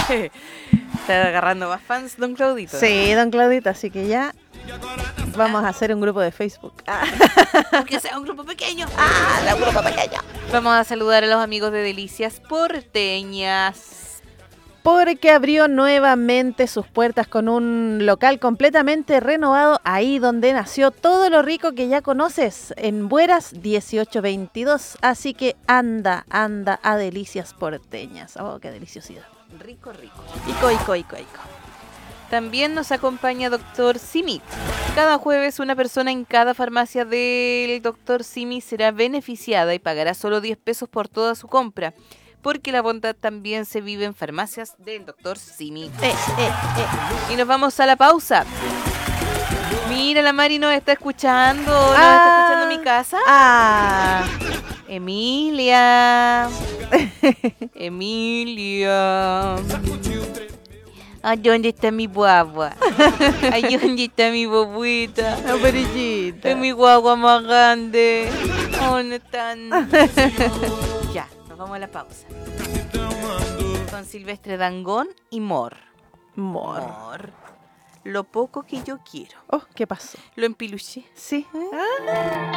Está agarrando más fans, don Claudito. Sí, don Claudito, así que ya vamos a hacer un grupo de Facebook. Que sea un grupo pequeño. Un grupo pequeño. Vamos a saludar a los amigos de Delicias Porteñas. Porque abrió nuevamente sus puertas con un local completamente renovado, ahí donde nació todo lo rico que ya conoces, en Bueras 1822. Así que anda a Delicias Porteñas. Oh, qué deliciosidad. Rico. Ico. También nos acompaña Dr. Simi. Cada jueves una persona en cada farmacia del Dr. Simi será beneficiada y pagará solo 10 pesos por toda su compra. Porque la bondad también se vive en farmacias del Dr. Simi. Y nos vamos a la pausa. Mira, la Mari nos está escuchando. ¿Nos está escuchando en mi casa? Emilia. Ay, ¿dónde está mi guagua? Ay, ¿dónde está mi bobuita? Amarillita. Es mi guagua más grande. Oh, no están. Ya, nos vamos a la pausa. Con Silvestre Dangond y Mor. Lo poco que yo quiero. Oh, ¿qué pasó? Lo empiluché. Sí.